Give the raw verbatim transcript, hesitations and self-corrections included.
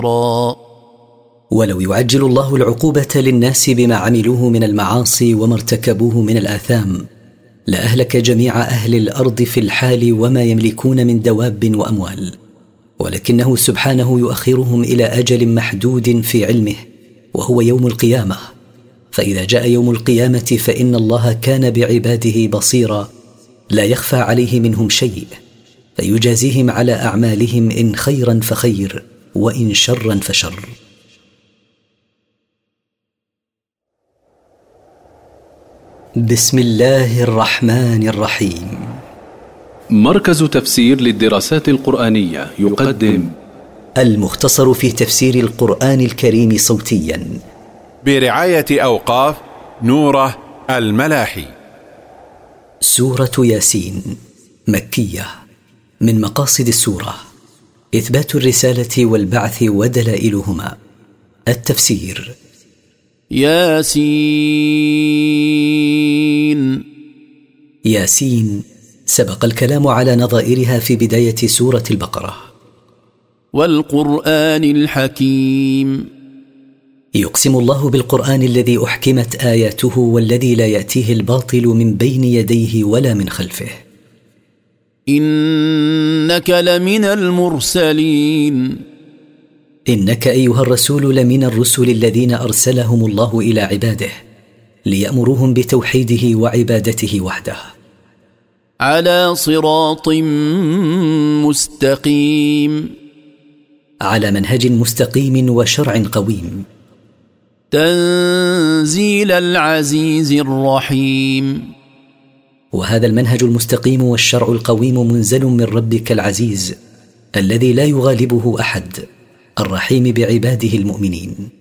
ولو يعجل الله العقوبة للناس بما عملوه من المعاصي وما ارتكبوه من الآثام لأهلك جميع أهل الأرض في الحال وما يملكون من دواب وأموال، ولكنه سبحانه يؤخرهم إلى أجل محدود في علمه وهو يوم القيامة. فإذا جاء يوم القيامة فإن الله كان بعباده بصيرا لا يخفى عليه منهم شيء، فيجازيهم على أعمالهم إن خيرا فخير وإن شرا فشر. بسم الله الرحمن الرحيم. مركز تفسير للدراسات القرآنية يقدم المختصر في تفسير القرآن الكريم صوتيا برعاية أوقاف نوره الملاحي. سورة ياسين مكية. من مقاصد السورة إثبات الرسالة والبعث ودلائلهما. التفسير: ياسين. ياسين سبق الكلام على نظائرها في بداية سورة البقرة. والقرآن الحكيم. يقسم الله بالقرآن الذي أحكمت آياته والذي لا يأتيه الباطل من بين يديه ولا من خلفه. إنك لمن المرسلين. إنك أيها الرسول لمن الرسل الذين أرسلهم الله إلى عباده ليأمروهم بتوحيده وعبادته وحده. على صراط مستقيم. على منهج مستقيم وشرع قويم. تنزيل العزيز الرحيم. وهذا المنهج المستقيم والشرع القويم منزل من ربك العزيز الذي لا يغالبه أحد، الرحيم بعباده المؤمنين.